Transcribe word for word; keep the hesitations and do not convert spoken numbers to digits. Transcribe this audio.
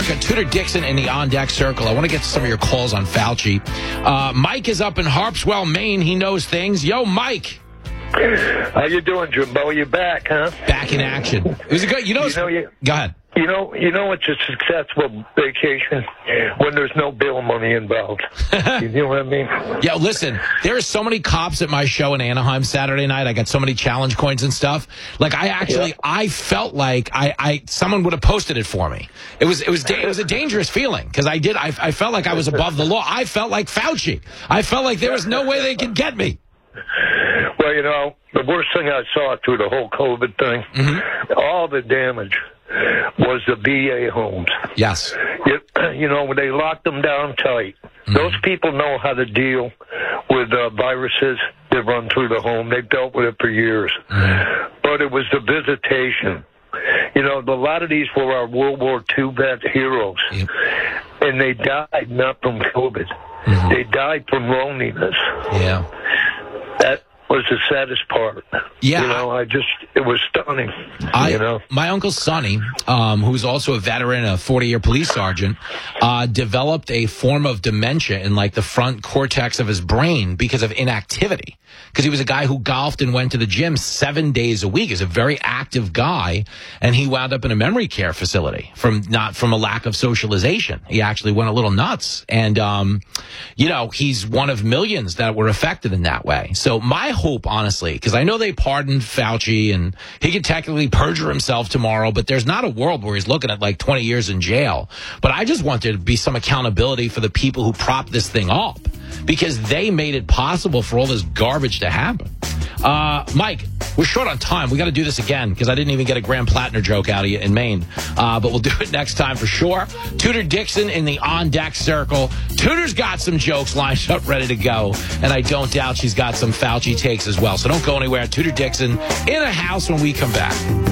America, Tudor Dixon in the On Deck Circle. I want to get to some of your calls on Fauci. Uh, Mike is up in Harpswell, Maine. He knows things. Yo, Mike. How you doing, Jimbo? You back, huh? Back in action. It was a good, you know, you know you, go ahead. You know, you know it's a successful vacation when there's no bill money involved. You know what I mean? Yeah, listen, there are so many cops at my show in Anaheim Saturday night. I got so many challenge coins and stuff. Like, I actually, yeah. I felt like I, I, someone would have posted it for me. It was, it was, it was a dangerous feeling because I did, I, I felt like I was above the law. I felt like Fauci. I felt like there was no way they could get me. Well, you know, the worst thing I saw through the whole COVID thing, mm-hmm. all the damage was the V A homes. Yes. You, you know, when they locked them down tight, mm-hmm. those people know how to deal with uh, viruses that run through the home. They've dealt with it for years. Mm-hmm. But it was the visitation. You know, a lot of these were our World War Two vet heroes. Yep. And they died not from COVID. Mm-hmm. They died from loneliness. Yeah. That was the saddest part. Yeah. You know, I just, it was stunning. I, you know? My Uncle Sonny, um, who's also a veteran, a forty-year police sergeant, uh, developed a form of dementia in, like, the front cortex of his brain because of inactivity. Because he was a guy who golfed and went to the gym seven days a week. He's a very active guy, and he wound up in a memory care facility from not from a lack of socialization. He actually went a little nuts. And, um, you know, he's one of millions that were affected in that way. So my hope, honestly, because I know they pardoned Fauci, and he could technically perjure himself tomorrow, but there's not a world where he's looking at like twenty years in jail. But I just want there to be some accountability for the people who propped this thing up, because they made it possible for all this garbage to happen. Uh, Mike, we're short on time. We got to do this again because I didn't even get a Graham Plattner joke out of you in Maine. Uh, but we'll do it next time for sure. Tudor Dixon in the On Deck Circle. Tudor's got some jokes lined up ready to go, and I don't doubt she's got some Fauci takes as well. So don't go anywhere. Tudor Dixon in a house when we come back.